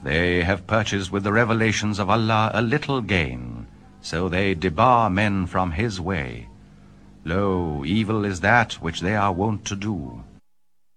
They have purchased with the revelations of Allah a little gain, so they debar men from His way. Lo, evil is that which they are wont to do.